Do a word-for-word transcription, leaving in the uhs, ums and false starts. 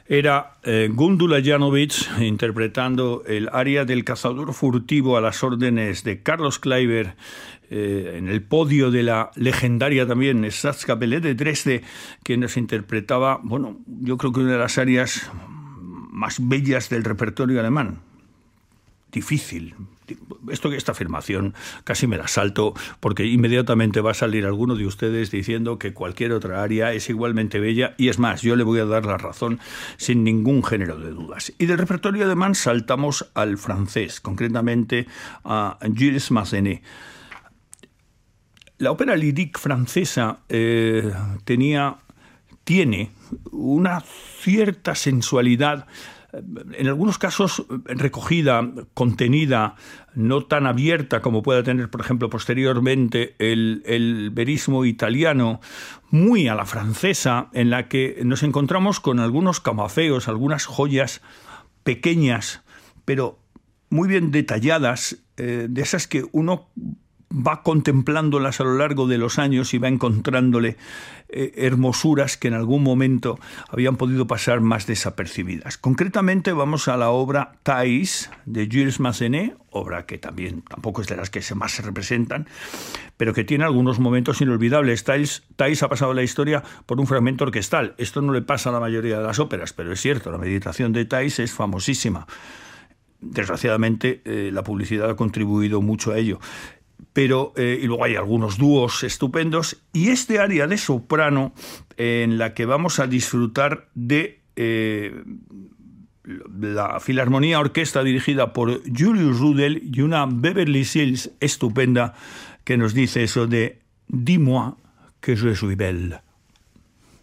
Era eh, Gundula Janowitz interpretando el aria del cazador furtivo a las órdenes de Carlos Kleiber eh, en el podio de la legendaria también Staatskapelle de Dresde, que nos interpretaba, bueno, yo creo que una de las arias más bellas del repertorio alemán. Difícil. Esto, esta afirmación casi me la salto, porque inmediatamente va a salir alguno de ustedes diciendo que cualquier otra aria es igualmente bella, y es más, yo le voy a dar la razón sin ningún género de dudas. Y del repertorio alemán saltamos al francés, concretamente a Jules Massenet. La ópera lyrique francesa eh, tenía, tiene una cierta sensualidad, en algunos casos recogida, contenida, no tan abierta como pueda tener, por ejemplo, posteriormente el, el verismo italiano, muy a la francesa, en la que nos encontramos con algunos camafeos, algunas joyas pequeñas, pero muy bien detalladas, eh, de esas que uno va contemplándolas a lo largo de los años y va encontrándole eh, hermosuras que en algún momento habían podido pasar más desapercibidas. Concretamente vamos a la obra Thais de Jules Massenet, obra que también tampoco es de las que se más se representan, pero que tiene algunos momentos inolvidables. Thais, Thais ha pasado la historia por un fragmento orquestal. Esto no le pasa a la mayoría de las óperas, pero es cierto, la meditación de Thais es famosísima. Desgraciadamente eh, la publicidad ha contribuido mucho a ello. Pero, eh, y luego hay algunos dúos estupendos, y este aria de soprano eh, en la que vamos a disfrutar de eh, la Filarmonía Orquesta dirigida por Julius Rudel y una Beverly Sills estupenda que nos dice eso de «Dis-moi que je suis belle».